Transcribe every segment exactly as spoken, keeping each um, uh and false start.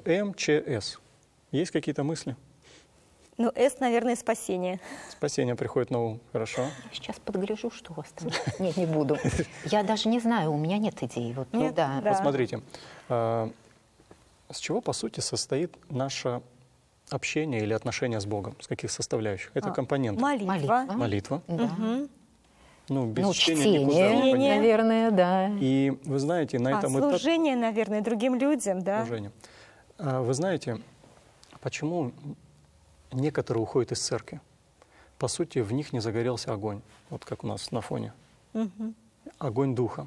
М, Ч, С. Есть какие-то мысли? Ну, С, наверное, спасение. Спасение приходит на ум. Хорошо. Я сейчас подгляжу, что у вас там. Нет, не буду. Я даже не знаю, у меня нет идей. Вот, ну, Нет? да. Да. Вот смотрите, а, с чего, по сути, состоит наше общение или отношение с Богом? С каких составляющих? Это А, компоненты. Молитва. Молитва. Молитва. Да. Мгм. Ну, без Ну, чтения чтение, никуда. Чтение. понятно. наверное, да. И вы знаете, на А, этом этапе... служение, наверное, другим людям, да? Служение. А, Вы знаете, почему некоторые уходят из церкви? По сути, в них не загорелся огонь, вот как у нас на фоне. Мгм. Огонь Духа.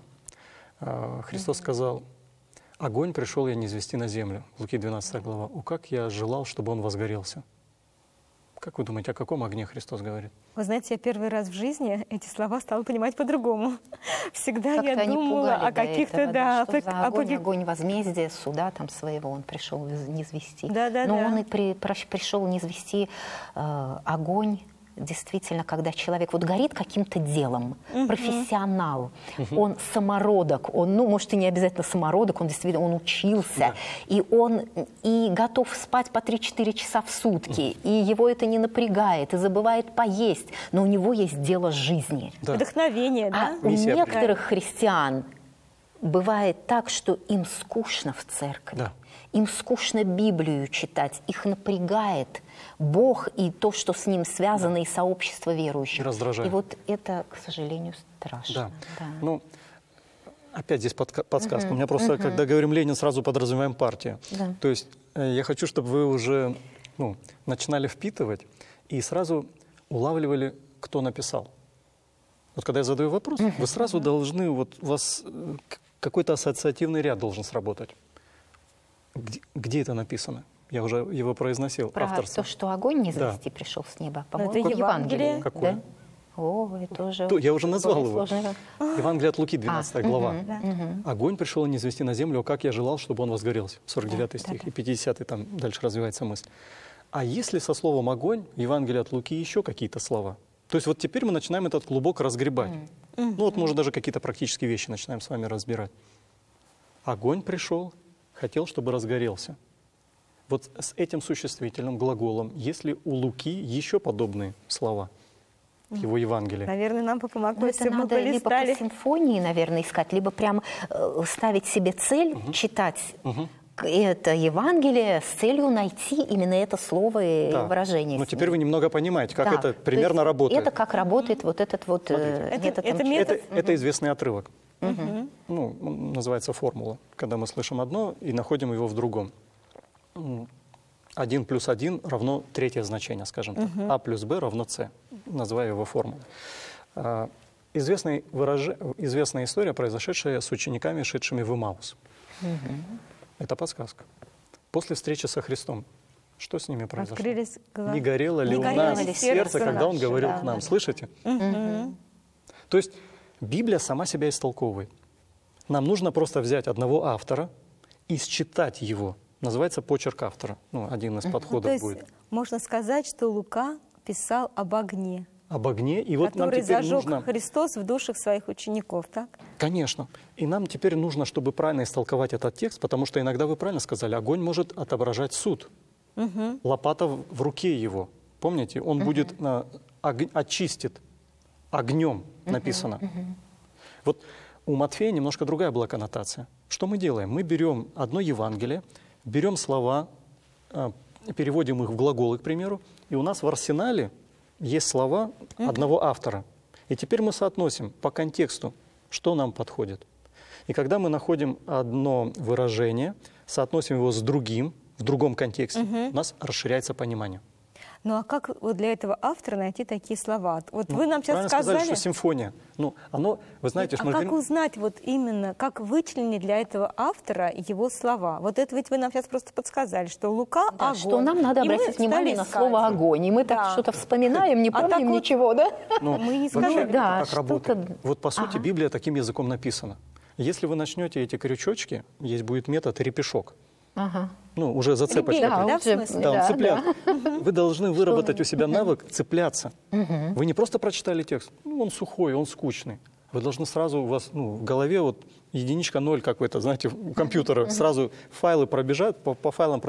А, Христос сказал: «Огонь пришел я низвести на землю». Луки двенадцатая глава. «О, как я желал, чтобы он возгорелся». Как вы думаете, о каком огне Христос говорит? Вы знаете, я первый раз в жизни эти слова стала понимать по-другому. Всегда Как-то я они думала пугали о до каких-то, этого, да, что пок- за о огонь, пок- огонь возмездия, суда там своего он пришел низвести. Да-да-да. Но он и при- прош- пришел низвести э, огонь, действительно, когда человек вот горит каким-то делом, профессионал, он самородок, он, ну, может, и не обязательно самородок, он действительно, он учился, и он и готов спать по три-четыре часа в сутки, и его это не напрягает, и забывает поесть, но у него есть дело жизни. Да. Вдохновение, А да? у Миссия некоторых христиан бывает так, что им скучно в церкви, Да. им скучно Библию читать, их напрягает Бог и то, что с ним связано, и сообщество верующих. И раздражает. И вот это, к сожалению, страшно. Да. Да. Ну, опять здесь подка- подсказка. У меня просто, когда говорим Ленин, сразу подразумеваем партию. Да. То есть э, я хочу, чтобы вы уже ну, начинали впитывать и сразу улавливали, кто написал. Вот когда я задаю вопрос, вы сразу должны, вот у вас э, к- какой-то ассоциативный ряд должен сработать. Где, где это написано? Я уже его произносил, Про авторство. то, что огонь не Да. завести пришел с неба, Ну, по-моему, это Евангелие. Какое? Да? О, это уже... То, я уже назвал более его. сложное. Евангелие от Луки, двенадцатая А, глава. мгм, Да. мгм. Огонь пришел не низвести на землю, как я желал, чтобы он возгорелся. сорок девятый Да, стих да, и пятидесятый, там дальше развивается мысль. А если со словом «огонь» в Евангелии от Луки еще какие-то слова? То есть вот теперь мы начинаем этот клубок разгребать. Ну вот, может, даже какие-то практические вещи начинаем с вами разбирать. Огонь пришел, хотел, чтобы разгорелся. Вот с этим существительным глаголом, есть ли у Луки еще подобные слова в его Евангелии? Наверное, нам бы помогло, Ну, если это бы мы надо либо по полистали. симфонии, наверное, искать, либо прям э, ставить себе цель читать к- это Евангелие с целью найти именно это слово и Да. выражение. Но с теперь ним. вы немного понимаете, как Да, это то примерно есть работает. Это как работает вот этот вот э, Смотрите. метод. Это- это там, метод. Это, это известный отрывок. Ну, он называется формула, когда мы слышим одно и находим его в другом. М, один плюс один равно третье значение, скажем так. А плюс Б равно С. Называю его формулой. А, известный выраж... Известная история, произошедшая с учениками, шедшими в Имаус. Это подсказка. После встречи со Христом, что с ними произошло? Открылись глаза. Не горело ли Не у горело нас ли сердце, сердце когда Он наше, говорил да, к нам? да. Слышите? То есть Библия сама себя истолковывает. Нам нужно просто взять одного автора и считать его. Называется почерк автора. Ну, один из То подходов есть будет. можно сказать, что Лука писал об огне, Об огне. И вот нам который теперь зажег нужно... Христос в душах своих учеников, так? Конечно. И нам теперь нужно, чтобы правильно истолковать этот текст, потому что иногда вы правильно сказали, огонь может отображать суд. Лопата в в руке его. Помните? Он будет, а, ог- очистит огнем, написано. Вот у Матфея немножко другая была коннотация. Что мы делаем? Мы берем одно Евангелие, берем слова, а, переводим их в глаголы, к примеру, и у нас в арсенале есть слова одного автора. И теперь мы соотносим по контексту, что нам подходит. И когда мы находим одно выражение, соотносим его с другим, в другом контексте, у нас расширяется понимание. Ну а как вот для этого автора найти такие слова? Вот вы нам сейчас Правильно сказали... сказали, что симфония. Ну, оно, вы знаете, а что мы как говорим- узнать вот именно, как вычленить для этого автора его слова? Вот это ведь вы нам сейчас просто подсказали, что Лука Да, огонь. что нам надо И мы обратить внимание стали на искать. слово огонь. И мы Да. так что-то вспоминаем, не А помним так вот- ничего, да? Ну, Мы не вообще, сказали. это Да, как что-то- работает? Вот по сути Библия таким языком написана. Если вы начнете эти крючочки, есть будет метод репешок. Ага. Ну, уже зацепочка. Да, Да, в уже, смысле? Да, он да, цепляет. да. Вы должны выработать у себя навык цепляться. Вы не просто прочитали текст, ну, он сухой, он скучный. Вы должны сразу, у вас ну, в голове вот единичка ноль какой-то, знаете, у компьютера, сразу файлы пробежать, по, по файлам